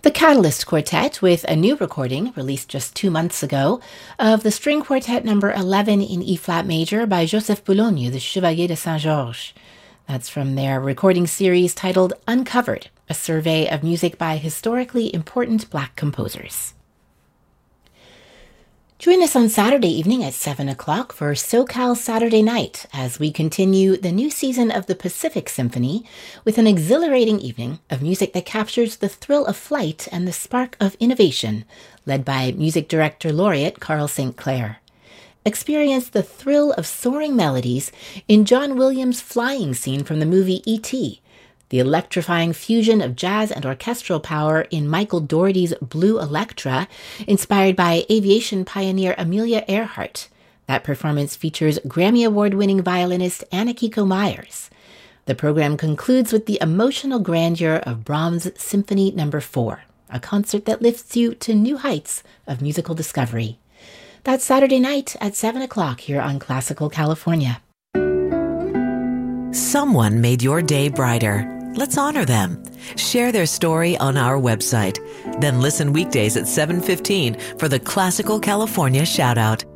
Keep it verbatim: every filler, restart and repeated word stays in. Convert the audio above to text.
The Catalyst Quartet, with a new recording released just two months ago of the string quartet number eleven in E-flat major by Joseph Boulogne, the Chevalier de Saint-Georges. That's from their recording series titled Uncovered, a survey of music by historically important Black composers. Join us on Saturday evening at seven o'clock for SoCal Saturday Night as we continue the new season of the Pacific Symphony with an exhilarating evening of music that captures the thrill of flight and the spark of innovation, led by music director laureate Carl Saint Clair. Experience the thrill of soaring melodies in John Williams' flying scene from the movie E T, the electrifying fusion of jazz and orchestral power in Michael Dougherty's Blue Electra, inspired by aviation pioneer Amelia Earhart. That performance features Grammy Award-winning violinist Anna-Kiko Myers. The program concludes with the emotional grandeur of Brahms' Symphony Number four, a concert that lifts you to new heights of musical discovery. That's Saturday night at seven o'clock here on Classical California. Someone made your day brighter. Let's honor them. Share their story on our website. Then listen weekdays at seven fifteen for the Classical California Shoutout.